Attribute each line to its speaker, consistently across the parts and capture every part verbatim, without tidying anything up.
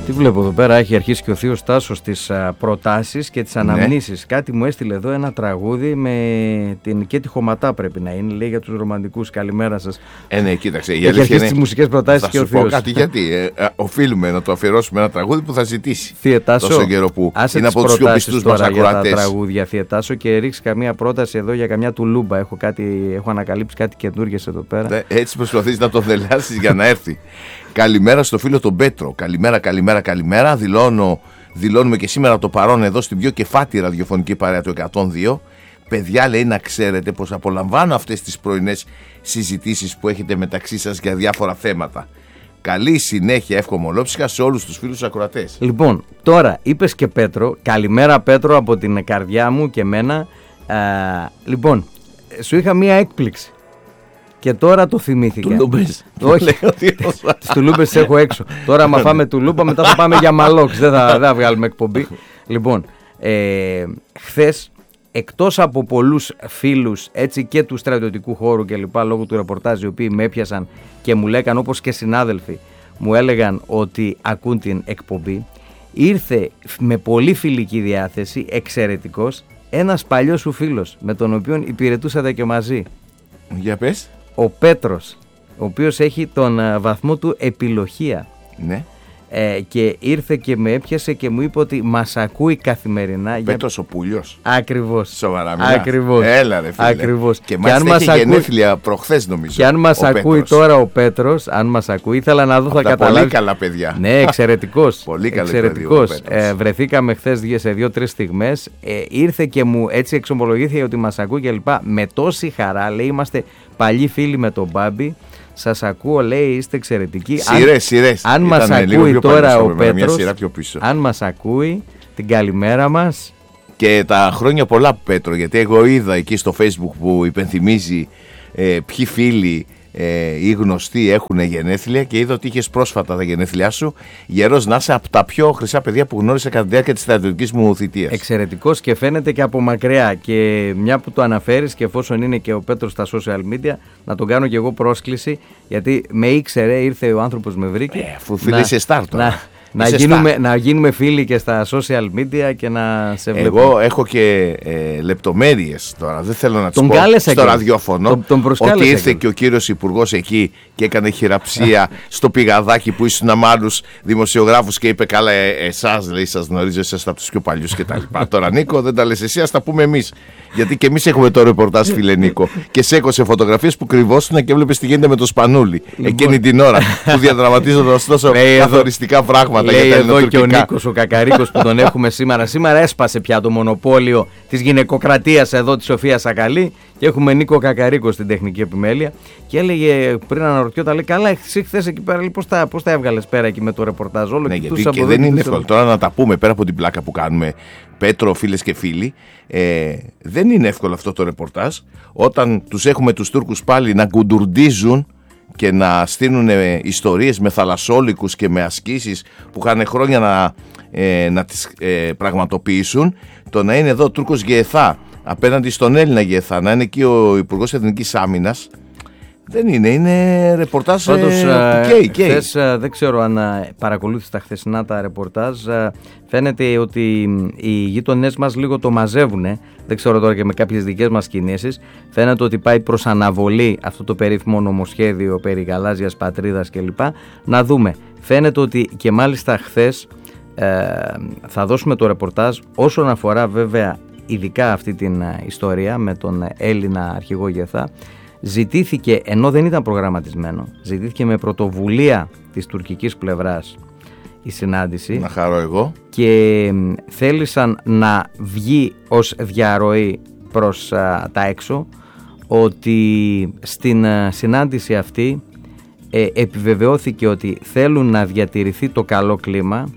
Speaker 1: Τι βλέπω εδώ πέρα, έχει αρχίσει και ο θείος Τάσος τις προτάσεις και τις αναμνήσεις. Ναι. Κάτι μου έστειλε εδώ ένα τραγούδι με την Κέτη Χωματά, πρέπει να είναι, λέει, για τους ρομαντικούς. Καλημέρα σας.
Speaker 2: Ε, ναι, κοίταξε.
Speaker 1: Έχει αρχίσει τις μουσικές προτάσεις και ο θείος.
Speaker 2: Θα σου πω κάτι, γιατί ε, ε, οφείλουμε να το αφιερώσουμε ένα τραγούδι που θα ζητήσει.
Speaker 1: Θεία Τάσο,
Speaker 2: τόσο καιρό που είναι από τους πιο πιστούς μας ακροατές.
Speaker 1: Για τα τραγούδια, Θεία Τάσο, και ρίξει καμία πρόταση εδώ για καμιά τουλούμπα. Έχω, κάτι, έχω ανακαλύψει κάτι καινούργιες εδώ πέρα. Ναι,
Speaker 2: έτσι προσπαθείς να το δελάσεις για να έρθει. Καλημέρα στο φίλο τον Πέτρο. Καλημέρα, καλημέρα, καλημέρα. Δηλώνω, δηλώνουμε και σήμερα το παρόν εδώ στην πιο κεφάτη ραδιοφωνική παρέα του εκατόν δύο. Παιδιά, λέει, να ξέρετε πως απολαμβάνω αυτές τις πρωινές συζητήσεις που έχετε μεταξύ σας για διάφορα θέματα. Καλή συνέχεια, εύχομαι ολόψυχα σε όλους τους φίλους ακροατές.
Speaker 1: Λοιπόν, τώρα είπες και Πέτρο. Καλημέρα, Πέτρο, από την καρδιά μου και εμένα. Ε, λοιπόν, σου είχα μία έκπληξη. Και τώρα το θυμήθηκα.
Speaker 2: Τουλούμπες.
Speaker 1: Όχι, τις τουλούμπες έχω έξω. Τώρα άμα φάμε τουλούμπα, μετά θα πάμε για μαλόξ. Δεν θα, δεν θα βγάλουμε εκπομπή. Λοιπόν, ε, χθες, εκτός από πολλούς φίλους, έτσι, και του στρατιωτικού χώρου και λοιπά, λόγω του ρεπορτάζ, οι οποίοι με έπιασαν και μου λέγαν, όπως και συνάδελφοι, μου έλεγαν ότι ακούν την εκπομπή, ήρθε με πολύ φιλική διάθεση, εξαιρετικός, ένας παλιός σου φίλος, με τον οποίο υπηρετούσατε και μαζί.
Speaker 2: Για πες.
Speaker 1: Ο Πέτρος, ο οποίος έχει τον uh, βαθμό του επιλογία.
Speaker 2: Ναι.
Speaker 1: Ε, και ήρθε και με έπιασε και μου είπε ότι μας ακούει καθημερινά.
Speaker 2: Πέτρος
Speaker 1: για...
Speaker 2: ο Πούλιος.
Speaker 1: Ακριβώς.
Speaker 2: Σοβαρά μιλάς.
Speaker 1: Ακριβώς.
Speaker 2: Έλα ρε φίλε.
Speaker 1: Ακριβώς.
Speaker 2: Και, και μάλιστα έχει ακούει... γενέθλια προχθές νομίζω.
Speaker 1: Και αν μας ακούει Πέτρος. Τώρα ο Πέτρος, αν μας ακούει, ήθελα να δω, θα καταλάβει.
Speaker 2: Πολύ καλά παιδιά.
Speaker 1: Ναι, εξαιρετικός.
Speaker 2: Πολύ καλό
Speaker 1: εξαιρετικός. Ε, βρεθήκαμε χθες σε δύο-τρεις στιγμές. Ε, ήρθε και μου έτσι εξομολογήθηκε ότι μας ακούει και λοιπά. Με τόση χαρά, λέει, είμαστε παλιοί φίλοι με τον Μπάμπη. Σας ακούω, λέει, είστε εξαιρετικοί.
Speaker 2: Σειρές, σειρές.
Speaker 1: Αν μας ακούει τώρα ο Πέτρος, αν μας ακούει, την καλημέρα μας.
Speaker 2: Και τα χρόνια πολλά, Πέτρο, γιατί εγώ είδα εκεί στο Facebook που υπενθυμίζει ε, ποιοι φίλοι ε, ή γνωστοί έχουν γενέθλια, και είδα ότι είχες πρόσφατα τα γενέθλιά σου. Γερός να είσαι, από τα πιο χρυσά παιδιά που γνώρισα κατά τη διάρκεια της στρατιωτικής μου θητείας.
Speaker 1: Εξαιρετικός, και φαίνεται και από μακριά. Και μια που το αναφέρεις, και εφόσον είναι και ο Πέτρος στα social media, να τον κάνω και εγώ πρόσκληση, γιατί με ήξερε, ήρθε ο άνθρωπος, με βρήκε.
Speaker 2: Ε, αφού φίλε είσαι στάρ τώρα.
Speaker 1: Να γίνουμε, να γίνουμε φίλοι και στα social media και να σε βλέπουμε.
Speaker 2: Εγώ έχω και ε, λεπτομέρειες τώρα, δεν θέλω να τις
Speaker 1: τον
Speaker 2: πω στο
Speaker 1: και.
Speaker 2: ραδιόφωνο,
Speaker 1: τον, τον
Speaker 2: ότι ήρθε
Speaker 1: και.
Speaker 2: και ο κύριος υπουργός εκεί και έκανε χειραψία στο πηγαδάκι που ήσουν με άλλους δημοσιογράφους και είπε, καλά, ε, εσάς, λέει, σας γνωρίζω, εσάς από τους πιο παλιούς και τα λοιπά. Τώρα, Νίκο, δεν τα λες εσύ, ας τα πούμε εμείς. Γιατί και εμείς έχουμε το ρεπορτάζ, φίλε Νίκο. Και σε έκοψε φωτογραφίες που κρυβόσουν και έβλεπες τι γίνεται με το Σπανούλι. Λοιπόν. Εκείνη την ώρα που διαδραματίζονταν ωστόσο καθοριστικά πράγματα.
Speaker 1: Λέει για τα εδώ και ο Νίκος ο Κακαρίκος που τον έχουμε σήμερα. Σήμερα έσπασε πια το μονοπόλιο της γυναικοκρατίας εδώ, της Σοφίας Σακαλή, και έχουμε Νίκο Κακαρίκο στην τεχνική επιμέλεια. Και έλεγε πριν, αναρωτιόταν, λέει, καλά, εσύ χθες εκεί πέρα, πώς τα, πώς τα έβγαλες πέρα εκεί με το ρεπορτάζ? Όλο
Speaker 2: ναι, γιατί και δεν είναι εύκολο τώρα να τα πούμε πέρα από την πλάκα που κάνουμε, Πέτρο, φίλες και φίλοι. Ε, δεν είναι εύκολο αυτό το ρεπορτάζ όταν τους έχουμε τους Τούρκους πάλι να γκουντουρντίζουν και να στείλουν ε, ιστορίες με θαλασσόλικους και με ασκήσεις που είχαν χρόνια να, ε, να τις ε, πραγματοποιήσουν. Το να είναι εδώ ο Τούρκος Γεεθά απέναντι στον Έλληνα Γεεθά, να είναι εκεί ο Υπουργός Εθνικής Άμυνας, δεν είναι, είναι ρεπορτάζ
Speaker 1: Πάντως,
Speaker 2: ε, που καίει, καίει.
Speaker 1: Χθες, δεν ξέρω αν παρακολούθησε τα χθεσινά τα ρεπορτάζ, φαίνεται ότι οι γείτονές μας λίγο το μαζεύουνε, δεν ξέρω τώρα και με κάποιες δικές μας κινήσεις, φαίνεται ότι πάει προς αναβολή αυτό το περίφημο νομοσχέδιο περί γαλάζιας πατρίδας κλπ. Να δούμε, φαίνεται ότι και μάλιστα χθες ε, θα δώσουμε το ρεπορτάζ όσον αφορά βέβαια ειδικά αυτή την ιστορία με τον Έλληνα αρχηγό Γεθά. Ζητήθηκε, ενώ δεν ήταν προγραμματισμένο, ζητήθηκε με πρωτοβουλία της τουρκικής πλευράς η συνάντηση.
Speaker 2: Να χαρώ εγώ.
Speaker 1: Και θέλησαν να βγει ως διαρροή προς α, τα έξω ότι στην α, συνάντηση αυτή ε, επιβεβαιώθηκε ότι θέλουν να διατηρηθεί το καλό κλίμα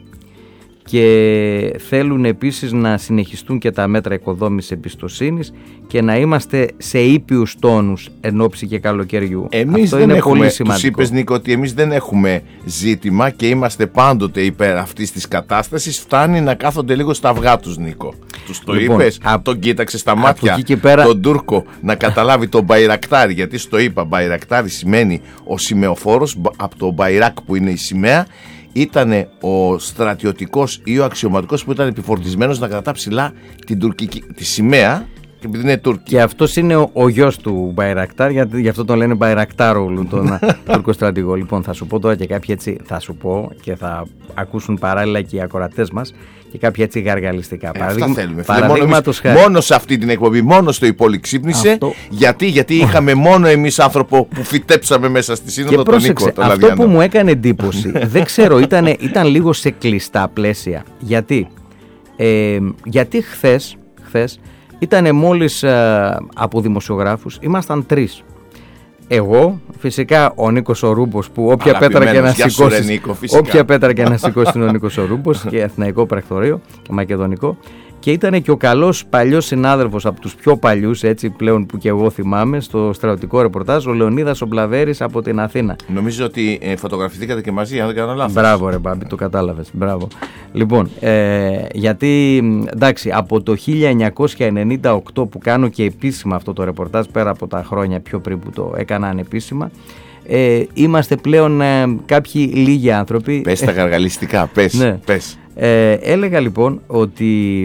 Speaker 1: και θέλουν επίσης να συνεχιστούν και τα μέτρα οικοδόμησης εμπιστοσύνης και να είμαστε σε ήπιους τόνους εν ώψη και καλοκαιριού.
Speaker 2: Εμείς
Speaker 1: Αυτό
Speaker 2: δεν
Speaker 1: είναι
Speaker 2: έχουμε,
Speaker 1: πολύ σημαντικό.
Speaker 2: Τους είπες, Νίκο, ότι εμείς δεν έχουμε ζήτημα και είμαστε πάντοτε υπέρ αυτής της κατάστασης. Φτάνει να κάθονται λίγο στα αυγά τους, Νίκο. Τους το λοιπόν, είπες, α, τον κοίταξε στα μάτια πέρα... τον Τούρκο να καταλάβει τον Μπαϊρακτάρι, γιατί στο είπα, Μπαϊρακτάρι σημαίνει ο σημεοφόρος από το Μπαϊράκ που είναι η σημαία. ήταν ο στρατιωτικός ή ο αξιωματικός που ήταν επιφορτισμένος να κρατά ψηλά την τουρκική, τη σημαία, και επειδή είναι Τούρκοι.
Speaker 1: Και αυτός είναι ο, ο γιος του Μπαϊρακτάρ, γιατί γι' αυτό τον λένε Μπαϊρακτάρογλου, τον Τούρκο στρατηγό. Λοιπόν, θα σου πω τώρα και κάποιοι έτσι, θα σου πω και θα ακούσουν παράλληλα και οι ακροατές μας και κάποια έτσι γαργαλιστικά.
Speaker 2: Ε, αυτά θέλουμε.
Speaker 1: Παραδείγματος
Speaker 2: μόνο, μόνο σε αυτή την εκπομπή, μόνο στο υπολοιξύπνησε. Αυτό... Γιατί, γιατί είχαμε μόνο εμείς άνθρωπο που φυτέψαμε μέσα στη Σύνοδο τον Νίκο. Το
Speaker 1: αυτό
Speaker 2: Λαδιανό.
Speaker 1: Που μου έκανε εντύπωση, δεν ξέρω, ήταν, ήταν λίγο σε κλειστά πλαίσια. Γιατί, ε, γιατί χθες, χθες ήταν μόλις ε, από δημοσιογράφους, ήμασταν τρεις. Εγώ, φυσικά ο Νίκος ο Ρούμπος, που όποια πέτρα και να σηκώσει, όποια πέτρα και να σηκώσει είναι ο Νίκος ο Ρούμπος, και Αθηναϊκό Πρακτορείο και Μακεδονικό. Και ήταν και ο καλός παλιός συνάδελφος από τους πιο παλιούς, έτσι πλέον που και εγώ θυμάμαι, στο στρατιωτικό ρεπορτάζ, ο Λεωνίδας ο Μπλαβέρης από την Αθήνα.
Speaker 2: Νομίζω ότι ε, φωτογραφηθήκατε και μαζί, αν δεν κάνω λάθος.
Speaker 1: Μπράβο ρε Μπάμπη, το κατάλαβες, μπράβο. Λοιπόν, ε, γιατί εντάξει, από το χίλια εννιακόσια ενενήντα οκτώ που κάνω και επίσημα αυτό το ρεπορτάζ, πέρα από τα χρόνια πιο πριν που το έκανα ανεπίσημα, ε, είμαστε πλέον ε, κάποιοι λίγοι άνθρωποι.
Speaker 2: Πες τα γαργαλιστικά, πες,
Speaker 1: ναι.
Speaker 2: πες.
Speaker 1: Ε, έλεγα λοιπόν ότι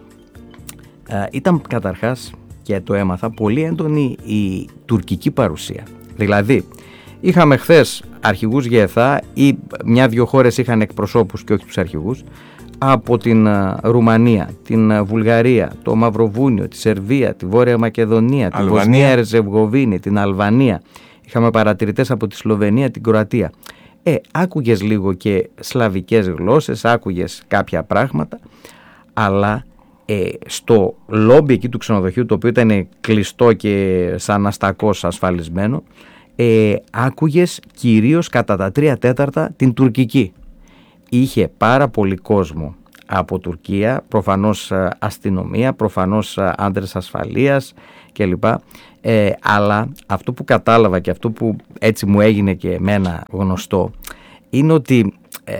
Speaker 1: ε, ήταν καταρχάς, και το έμαθα, πολύ έντονη η τουρκική παρουσία. Δηλαδή είχαμε χθες αρχηγούς ΓΕΘΑ ή μια-δυο χώρες είχαν εκπροσώπους και όχι τους αρχηγούς, από την uh, Ρουμανία, την uh, Βουλγαρία, το Μαυροβούνιο, τη Σερβία, τη Βόρεια Μακεδονία, την Βοσνία Ερζεγοβίνη, την Αλβανία. Είχαμε παρατηρητές από τη Σλοβενία, την Κροατία. Ε, άκουγες λίγο και σλαβικές γλώσσες, άκουγες κάποια πράγματα, αλλά ε, στο λόμπι εκεί του ξενοδοχείου, το οποίο ήταν κλειστό και σαν αστακός ασφαλισμένο, ε, άκουγες κυρίως κατά τα τρία τέταρτα την τουρκική. Είχε πάρα πολύ κόσμο από Τουρκία, προφανώς αστυνομία, προφανώς άντρες ασφαλείας κλπ. Ε, αλλά αυτό που κατάλαβα και αυτό που έτσι μου έγινε και εμένα γνωστό είναι ότι ε,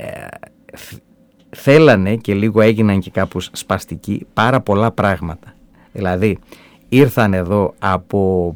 Speaker 1: θέλανε και λίγο έγιναν και κάπως σπαστικοί πάρα πολλά πράγματα. Δηλαδή ήρθαν εδώ από